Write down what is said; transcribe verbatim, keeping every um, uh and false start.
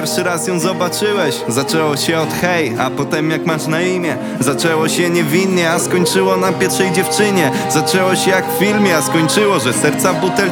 pierwszy raz ją zobaczyłeś? Zaczęło się od hej, a potem jak masz na imię? Zaczęło się niewinnie, a skończyło na pierwszej dziewczynie. Zaczęło się jak w filmie, a skończyło, że serca w butelce